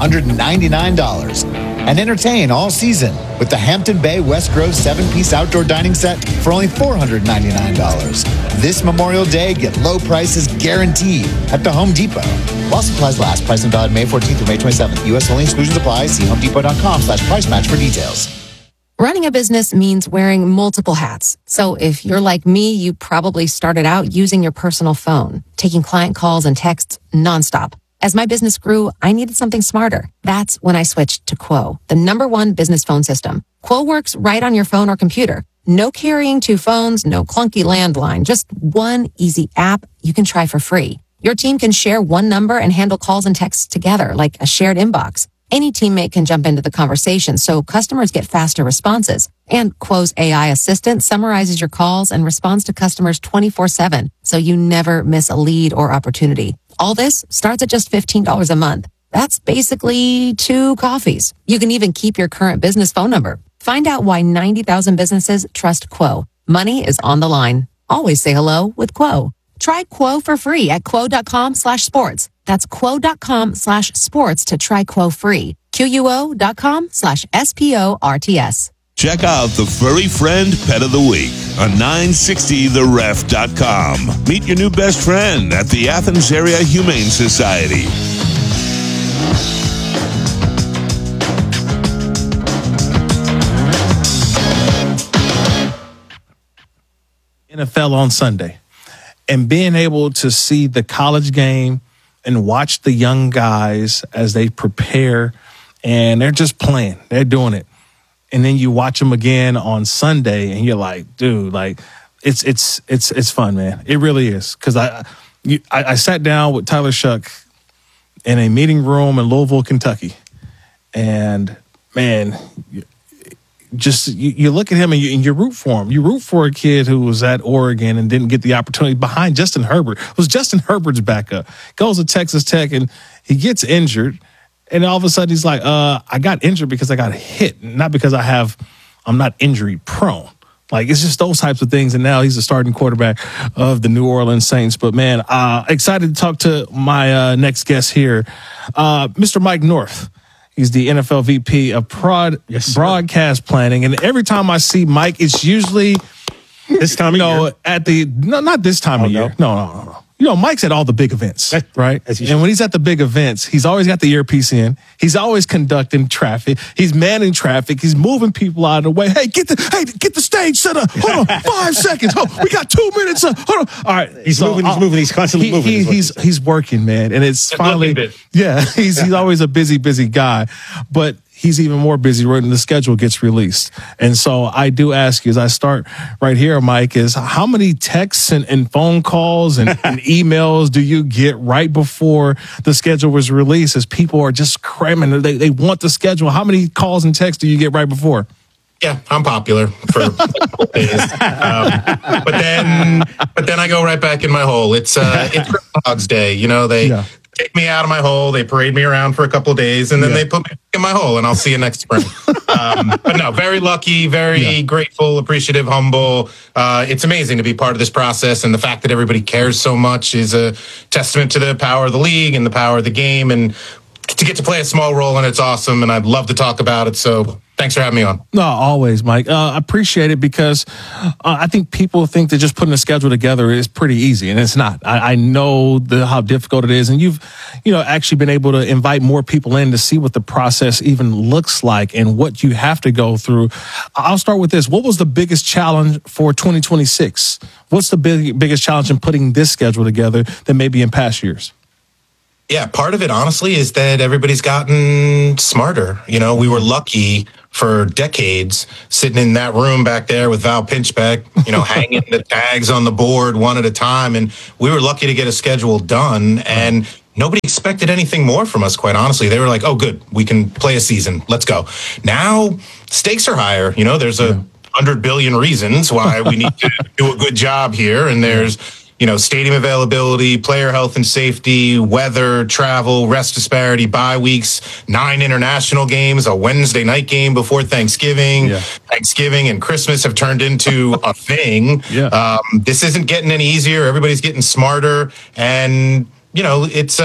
$199. And entertain all season with the Hampton Bay West Grove 7-piece outdoor dining set for only $499. This Memorial Day, get low prices guaranteed at the Home Depot. While supplies last, price and valid May 14th through May 27th. U.S. only, exclusions apply. See homedepot.com/price match for details. Running a business means wearing multiple hats. So if you're like me, you probably started out using your personal phone, taking client calls and texts nonstop. As my business grew, I needed something smarter. That's when I switched to Quo, the #1 business phone system. Quo works right on your phone or computer. No carrying 2 phones, no clunky landline, just one easy app you can try for free. Your team can share one number and handle calls and texts together like a shared inbox. Any teammate can jump into the conversation, so customers get faster responses. And Quo's AI assistant summarizes your calls and responds to customers 24/7, so you never miss a lead or opportunity. All this starts at just $15 a month. That's basically 2 coffees. You can even keep your current business phone number. Find out why 90,000 businesses trust Quo. Money is on the line. Always say hello with Quo. Try Quo for free at quo.com/sports. That's quo.com/sports to try Quo free. QUO.com/SPORTS. Check out the furry friend pet of the week on 960theref.com. Meet your new best friend at the Athens Area Humane Society. NFL on Sunday. And being able to see the college game and watch the young guys as they prepare and they're just playing, they're doing it. And then you watch them again on Sunday and you're like, dude, like it's fun, man. It really is. Cause I sat down with Tyler Shuck in a meeting room in Louisville, Kentucky. And man, just you look at him and you root for him. You root for a kid who was at Oregon and didn't get the opportunity behind Justin Herbert. It was Justin Herbert's backup. Goes to Texas Tech and he gets injured. And all of a sudden he's like, I got injured because I got hit, not because I'm not injury prone. Like, it's just those types of things. And now he's the starting quarterback of the New Orleans Saints. But man, excited to talk to my next guest here, Mr. Mike North. He's the NFL VP of broadcast planning. And every time I see Mike, it's usually this time of year. Not this time of year. No. You know, Mike's at all the big events, right? And when he's at the big events, he's always got the earpiece in. He's always conducting traffic. He's manning traffic. He's moving people out of the way. Hey, get the stage set up. Hold on, 5 seconds. Oh, we got 2 minutes. Hold on. All right. He's moving. He's constantly moving. He's working, man. And it's finally, he's always a busy guy. But he's even more busy when the schedule gets released. And so I do ask you, as I start right here, Mike, is how many texts and phone calls and emails do you get right before the schedule was released as people are just cramming? They want the schedule. How many calls and texts do you get right before? Yeah, I'm popular for a couple days. But then I go right back in my hole. It's Groundhog's Day. You know, they take me out of my hole, they parade me around for a couple of days, and then they put me in my hole, and I'll see you next spring. But no, very lucky, very grateful, appreciative, humble. It's amazing to be part of this process, and the fact that everybody cares so much is a testament to the power of the league and the power of the game. And to get to play a small role in it's awesome, and I'd love to talk about it. So thanks for having me on. No, always, Mike. I appreciate it because I think people think that just putting a schedule together is pretty easy, and it's not. I know how difficult it is, and you've actually been able to invite more people in to see what the process even looks like and what you have to go through. I'll start with this. What was the biggest challenge for 2026? What's the biggest challenge in putting this schedule together than maybe in past years? Yeah, part of it, honestly, is that everybody's gotten smarter. We were lucky for decades sitting in that room back there with Val Pinchbeck, hanging the tags on the board one at a time. And we were lucky to get a schedule done. And nobody expected anything more from us, quite honestly. They were like, oh, good, we can play a season. Let's go. Now, stakes are higher. There's 100 billion reasons why we need to do a good job here. And there's stadium availability, player health and safety, weather, travel, rest disparity, bye weeks, 9 international games, a Wednesday night game before Thanksgiving. Yeah. Thanksgiving and Christmas have turned into a thing. Yeah. This isn't getting any easier. Everybody's getting smarter, and it's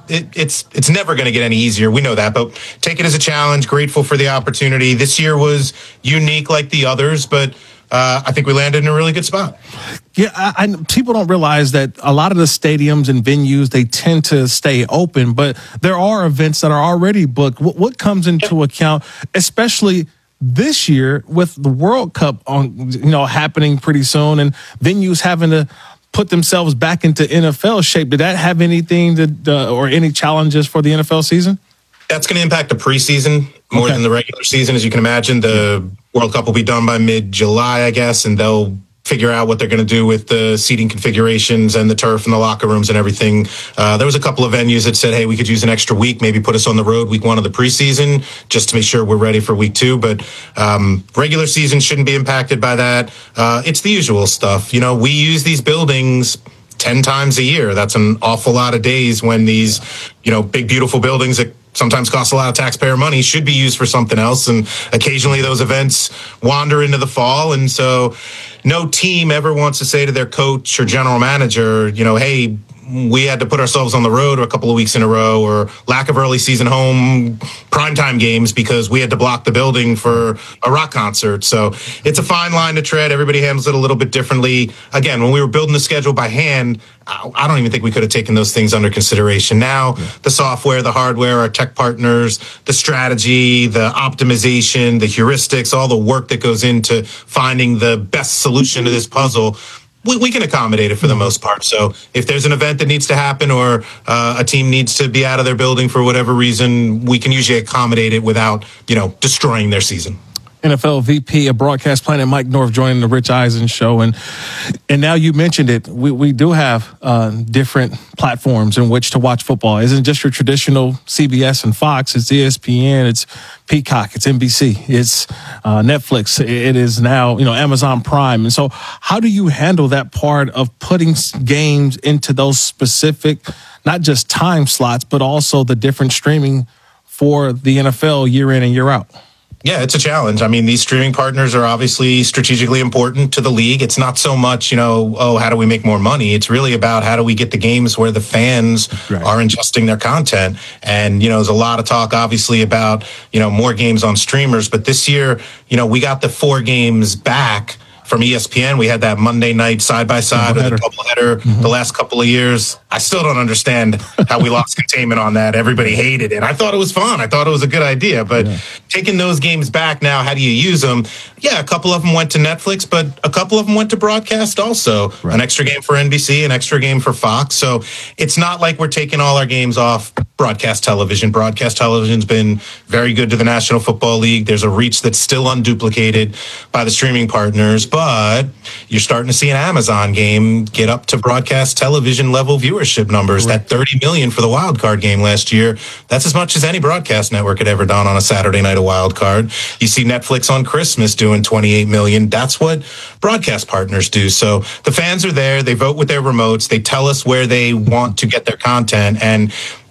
never going to get any easier. We know that, but take it as a challenge. Grateful for the opportunity. This year was unique like the others, but I think we landed in a really good spot. Yeah, people don't realize that a lot of the stadiums and venues, they tend to stay open, but there are events that are already booked. What comes into account, especially this year with the World Cup happening pretty soon and venues having to put themselves back into NFL shape? Did that have anything or any challenges for the NFL season? That's going to impact the preseason more than the regular season. As you can imagine, the World Cup will be done by mid-July, I guess, and they'll figure out what they're going to do with the seating configurations and the turf and the locker rooms and everything. There was a couple of venues that said, hey, we could use an extra week, maybe put us on the road week 1 of the preseason just to make sure we're ready for week 2. But regular season shouldn't be impacted by that. It's the usual stuff. We use these buildings 10 times a year. That's an awful lot of days when these, big, beautiful buildings that sometimes cost a lot of taxpayer money should be used for something else. And occasionally those events wander into the fall. And so no team ever wants to say to their coach or general manager, hey, we had to put ourselves on the road a couple of weeks in a row, or lack of early season home primetime games because we had to block the building for a rock concert. So it's a fine line to tread. Everybody handles it a little bit differently. Again, when we were building the schedule by hand, I don't even think we could have taken those things under consideration. Now, the software, the hardware, our tech partners, the strategy, the optimization, the heuristics, all the work that goes into finding the best solution to this puzzle, we can accommodate it for the most part. So if there's an event that needs to happen or a team needs to be out of their building for whatever reason, we can usually accommodate it without, destroying their season. NFL VP of Broadcast Planet Mike North joining the Rich Eisen Show. And now you mentioned it, we do have different platforms in which to watch football. It isn't just your traditional CBS and Fox. It's ESPN, it's Peacock, it's NBC, it's Netflix. It is now, Amazon Prime. And so how do you handle that part of putting games into those specific, not just time slots, but also the different streaming for the NFL year in and year out? Yeah, it's a challenge. I mean, these streaming partners are obviously strategically important to the league. It's not so much, how do we make more money? It's really about how do we get the games where the fans are ingesting their content. And, there's a lot of talk, obviously, about, more games on streamers. But this year, we got the 4 games back from ESPN. We had that Monday night side-by-side or the doubleheader the last couple of years. I still don't understand how we lost containment on that. Everybody hated it. I thought it was fun. I thought it was a good idea. But taking those games back now, how do you use them? Yeah, a couple of them went to Netflix, but a couple of them went to broadcast also. An extra game for NBC, an extra game for Fox. So it's not like we're taking all our games off broadcast television. Broadcast television's been very good to the National Football League. There's a reach that's still unduplicated by the streaming partners, but you're starting to see an Amazon game get up to broadcast television level viewership numbers. That 30 million for the wild card game last year, that's as much as any broadcast network had ever done on a Saturday night of wild card. You see Netflix on Christmas doing 28 million. That's what broadcast partners do. So the fans are there. They vote with their remotes. They tell us where they want to get their content. And,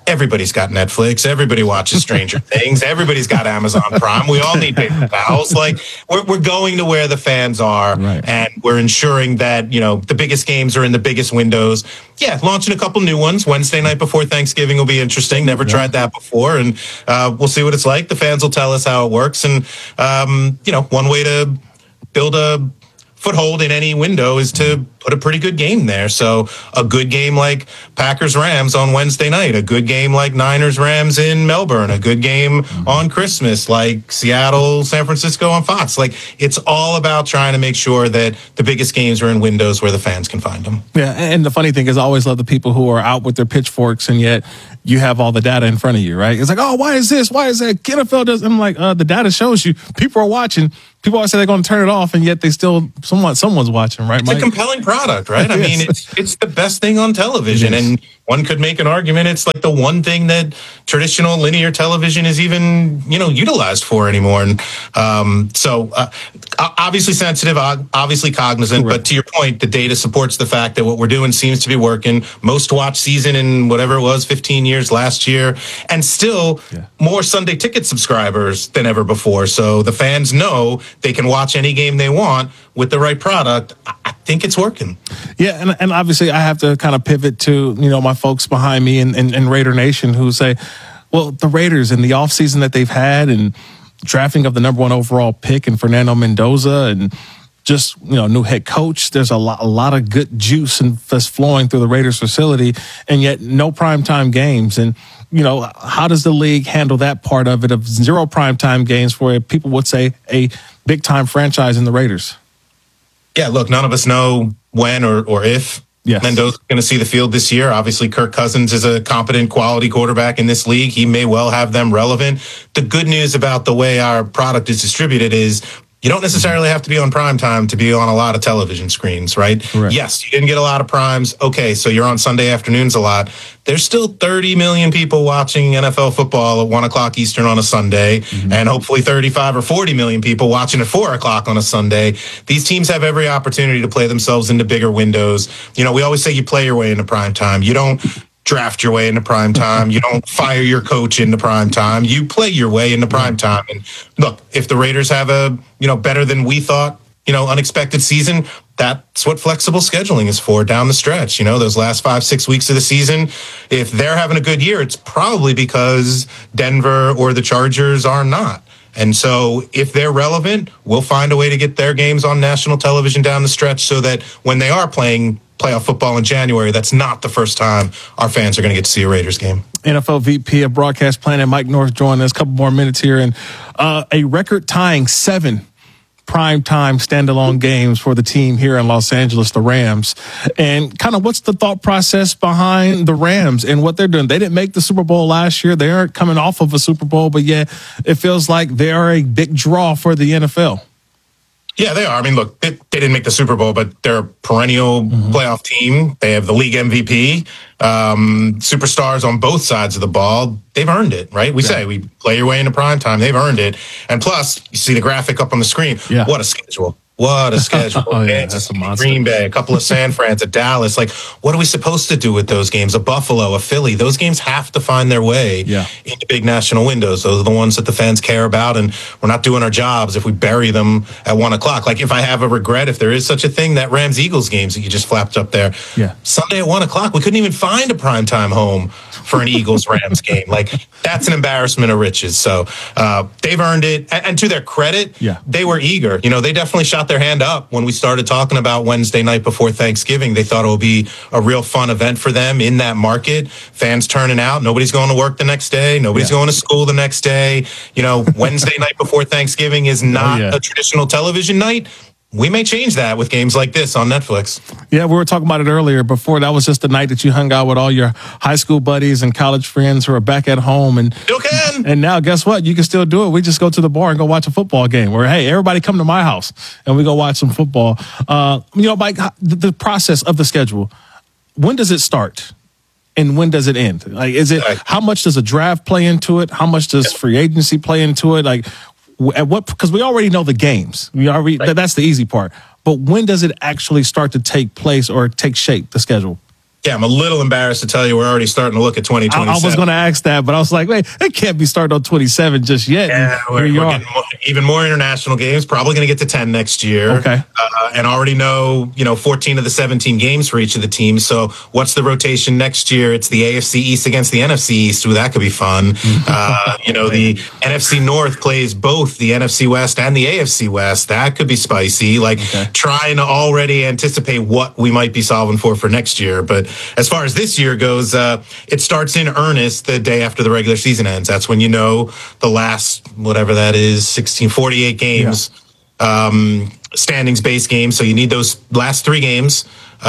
everybody's got Netflix. Everybody watches Stranger Things. Everybody's got Amazon Prime. We all need paper towels. Like we're going to where the fans are, and we're ensuring that, the biggest games are in the biggest windows. Yeah, launching a couple new ones. Wednesday night before Thanksgiving will be interesting. Never tried that before, and we'll see what it's like. The fans will tell us how it works, and one way to build a foothold in any window is to put a pretty good game there. So a good game like Packers-Rams on Wednesday night, a good game like Niners-Rams in Melbourne, a good game on Christmas like Seattle-San Francisco on Fox. Like, it's all about trying to make sure that the biggest games are in windows where the fans can find them. Yeah, and the funny thing is I always love the people who are out with their pitchforks, and yet you have all the data in front of you, right? It's like, oh, why is this? Why is that? NFL does. I'm like, the data shows you. People are watching. People always say they're going to turn it off, and yet they still, someone's watching, right, It's Mike? a compelling product, right? I mean, it's the best thing on television, and one could make an argument it's like the one thing that traditional linear television is even, utilized for anymore. And so obviously sensitive, obviously cognizant, but to your point, the data supports the fact that what we're doing seems to be working. Most watched season in whatever it was, 15 years last year, and still more Sunday ticket subscribers than ever before. So the fans know they can watch any game they want with the right product. I think it's working. Yeah, and obviously I have to kind of pivot to, my folks behind me in Raider Nation who say, well, the Raiders in the offseason that they've had and drafting of the number 1 overall pick and Fernando Mendoza and just, new head coach, there's a lot of good juice that's flowing through the Raiders facility, and yet no primetime games. And, how does the league handle that part of it, of 0 primetime games for people would say a big-time franchise in the Raiders? Yeah, look, none of us know when or if Mendoza's going to see the field this year. Obviously, Kirk Cousins is a competent, quality quarterback in this league. He may well have them relevant. The good news about the way our product is distributed is you don't necessarily have to be on prime time to be on a lot of television screens, right? Yes, you didn't get a lot of primes. Okay, so you're on Sunday afternoons a lot. There's still 30 million people watching NFL football at 1 o'clock Eastern on a Sunday, and hopefully 35 or 40 million people watching at 4 o'clock on a Sunday. These teams have every opportunity to play themselves into bigger windows. We always say you play your way into prime time. You don't draft your way into prime time. You don't fire your coach into prime time. You play your way into prime time. And look, if the Raiders have a, better than we thought, unexpected season, that's what flexible scheduling is for down the stretch. Those last 5-6 weeks of the season, if they're having a good year, it's probably because Denver or the Chargers are not. And so if they're relevant, we'll find a way to get their games on national television down the stretch so that when they are playing playoff football in January, that's not the first time our fans are going to get to see a Raiders game. NFL VP of Broadcast Planning Mike North joining us. A couple more minutes here, and a record-tying 7 primetime standalone games for the team here in Los Angeles, the Rams. And kind of what's the thought process behind the Rams and what they're doing? They didn't make the Super Bowl last year. They aren't coming off of a Super Bowl, but yeah, it feels like they are a big draw for the NFL. Yeah, they are. I mean, look, they didn't make the Super Bowl, but they're a perennial playoff team. They have the league MVP, superstars on both sides of the ball. They've earned it, right? We say we play your way into prime time. They've earned it. And plus, you see the graphic up on the screen. Yeah. What a schedule. What a schedule. That's a monster. Green Bay, a couple of San Frans, a Dallas. Like, what are we supposed to do with those games? A Buffalo, a Philly. Those games have to find their way into big national windows. Those are the ones that the fans care about, and we're not doing our jobs if we bury them at 1 o'clock. Like, if I have a regret, if there is such a thing, that Rams-Eagles games that you just flapped up there. Yeah. Sunday at 1 o'clock, we couldn't even find a primetime home for an Eagles-Rams game. Like, that's an embarrassment of riches. So they've earned it. And to their credit, they were eager. They definitely shot their hand up when we started talking about Wednesday night before Thanksgiving. They thought it would be a real fun event for them in that market. Fans turning out. Nobody's going to work the next day. Nobody's going to school the next day. Wednesday night before Thanksgiving is not a traditional television night. We may change that with games like this on Netflix. Yeah, we were talking about it earlier. Before, that was just the night that you hung out with all your high school buddies and college friends who are back at home. And still can. And now, guess what? You can still do it. We just go to the bar and go watch a football game. Where, hey, everybody come to my house and we go watch some football. Mike, the process of the schedule, when does it start? And when does it end? Like, how much does a draft play into it? How much does free agency play into it? Like, at what? Because we already know the games. That's the easy part. But when does it actually start to take place or take shape? The schedule. Yeah, I'm a little embarrassed to tell you we're already starting to look at 2027. I was going to ask that, but I was like, wait, it can't be started on 27 just yet. Yeah, we're getting even more international games, probably going to get to 10 next year. Okay. And already know, 14 of the 17 games for each of the teams. So what's the rotation next year? It's the AFC East against the NFC East. Ooh, that could be fun. The NFC North plays both the NFC West and the AFC West. That could be spicy. Trying to already anticipate what we might be solving for next year. But as far as this year goes, it starts in earnest the day after the regular season ends. That's when the last, whatever that is, 48 games, standings-based games. So you need those last 3 games.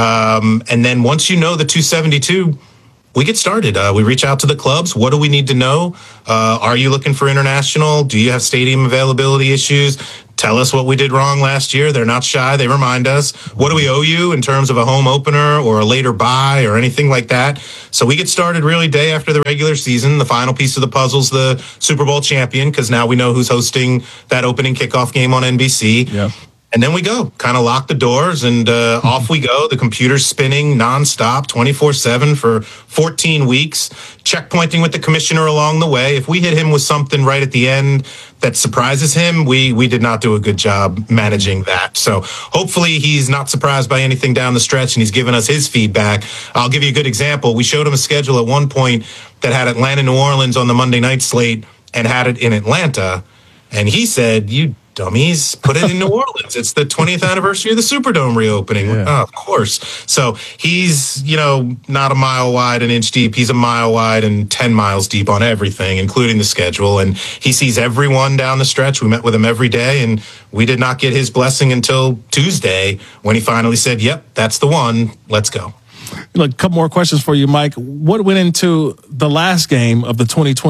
And then once you know the 272, we get started. We reach out to the clubs. What do we need to know? Are you looking for international? Do you have stadium availability issues? Tell us what we did wrong last year. They're not shy. They remind us. What do we owe you in terms of a home opener or a later buy or anything like that? So we get started really day after the regular season. The final piece of the puzzle is the Super Bowl champion, because now we know who's hosting that opening kickoff game on NBC. Yeah. And then we go, kind of lock the doors, and off we go. The computer's spinning nonstop, 24/7 for 14 weeks, checkpointing with the commissioner along the way. If we hit him with something right at the end that surprises him, we did not do a good job managing that. So hopefully he's not surprised by anything down the stretch, and he's given us his feedback. I'll give you a good example. We showed him a schedule at one point that had Atlanta, New Orleans on the Monday night slate and had it in Atlanta. And he said, "You dummies, put it in New Orleans. It's the 20th anniversary of the Superdome reopening." Yeah. Oh, of course. So he's, not a mile wide, an inch deep. He's a mile wide and 10 miles deep on everything, including the schedule. And he sees everyone down the stretch. We met with him every day, and we did not get his blessing until Tuesday when he finally said, "Yep, that's the one. Let's go." Look, a couple more questions for you, Mike. What went into the last game of the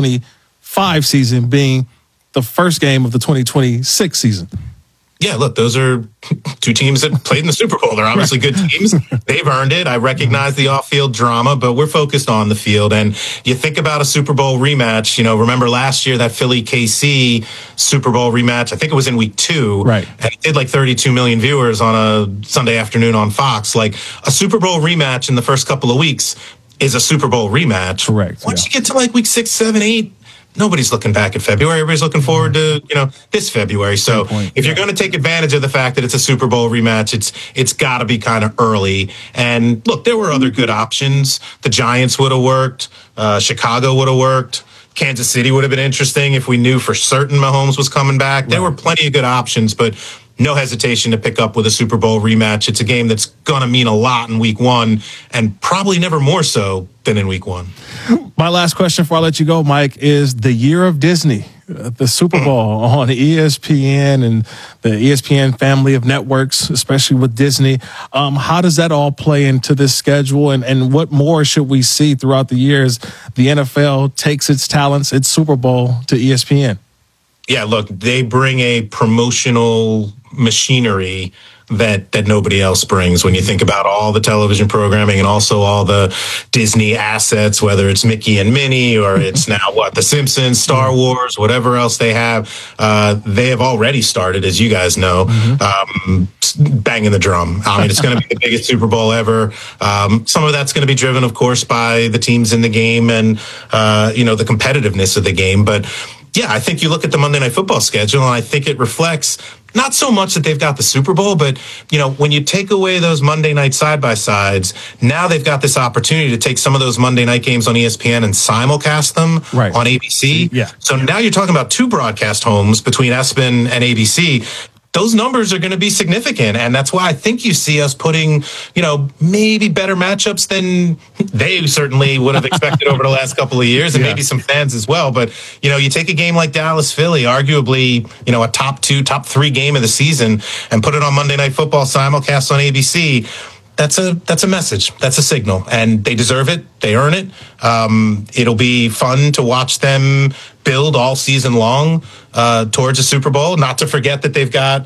2025 season being the first game of the 2026 season? Yeah, look, those are 2 teams that played in the Super Bowl. They're obviously good teams. They've earned it. I recognize the off-field drama, but we're focused on the field. And you think about a Super Bowl rematch, remember last year that Philly-KC Super Bowl rematch, I think it was in week 2. Right. And it did 32 million viewers on a Sunday afternoon on Fox. A Super Bowl rematch in the first couple of weeks is a Super Bowl rematch. Correct. Once you get to week 6, 7, 8, nobody's looking back at February. Everybody's looking forward to, this February. So if you're going to take advantage of the fact that it's a Super Bowl rematch, it's got to be kind of early. And look, there were other good options. The Giants would have worked. Chicago would have worked. Kansas City would have been interesting if we knew for certain Mahomes was coming back. There were plenty of good options, but no hesitation to pick up with a Super Bowl rematch. It's a game that's going to mean a lot in week 1 and probably never more so than in week 1. My last question before I let you go, Mike, is the year of Disney, the Super Bowl on ESPN and the ESPN family of networks, especially with Disney. How does that all play into this schedule, and what more should we see throughout the years? The NFL takes its talents, its Super Bowl to ESPN. Yeah, look, they bring a promotional machinery that nobody else brings when you think about all the television programming and also all the Disney assets, whether it's Mickey and Minnie or it's now The Simpsons, Star Wars, whatever else they have. They have already started, as you guys know, banging the drum. I mean, it's going to be the biggest Super Bowl ever. Some of that's going to be driven, of course, by the teams in the game and, the competitiveness of the game. But yeah, I think you look at the Monday Night Football schedule, and I think it reflects not so much that they've got the Super Bowl, but, when you take away those Monday night side-by-sides, now they've got this opportunity to take some of those Monday night games on ESPN and simulcast them on ABC. Yeah. So now you're talking about 2 broadcast homes between ESPN and ABC. Those numbers are going to be significant. And that's why I think you see us putting, maybe better matchups than they certainly would have expected over the last couple of years, and maybe some fans as well. But, you take a game like Dallas-Philly, arguably, a top 2, top 3 game of the season, and put it on Monday Night Football simulcast on ABC. That's a message. That's a signal, and they deserve it. They earn it. It'll be fun to watch them build all season long towards a Super Bowl. Not to forget that they've got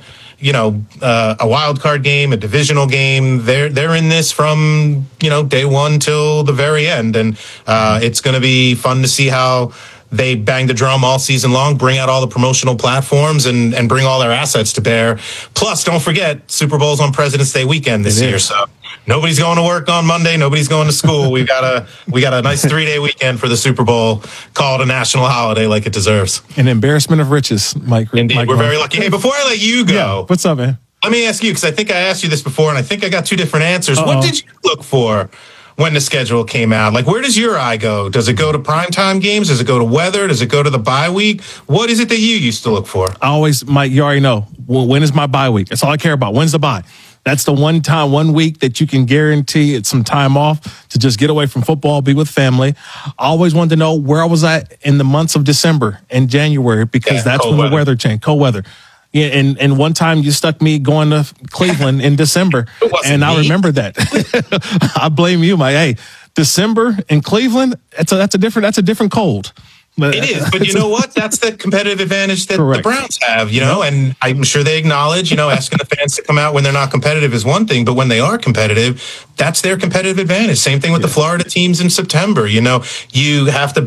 a wild card game, a divisional game. They're in this from day 1 till the very end, and it's going to be fun to see how they bang the drum all season long, bring out all the promotional platforms, and bring all their assets to bear. Plus, don't forget, Super Bowl's on President's Day weekend this year. So nobody's going to work on Monday. Nobody's going to school. We got a nice 3-day weekend for the Super Bowl. Call it a national holiday like it deserves. An embarrassment of riches, Mike. Indeed, Mike we're very lucky. Hey, before I let you go, what's up, man? Let me ask you, because I think I asked you this before, and I think I got 2 different answers. What did you look for when the schedule came out? Like, where does your eye go? Does it go to primetime games? Does it go to weather? Does it go to the bye week? What is it that you used to look for? I always, Mike, you already know. When is my bye week? That's all I care about. When's the bye? That's the one week that you can guarantee it's some time off to just get away from football, be with family. I always wanted to know where I was at in the months of December and January, because that's when the weather changed, cold weather. Yeah, and one time you stuck me going to Cleveland in December, and I remember that. I blame you, Mike. Hey, December in Cleveland, that's a different cold. It is, but you know what? That's the competitive advantage that the Browns have, and I'm sure they acknowledge, asking the fans to come out when they're not competitive is one thing, but when they are competitive, that's their competitive advantage. Same thing with the Florida teams in September. You have to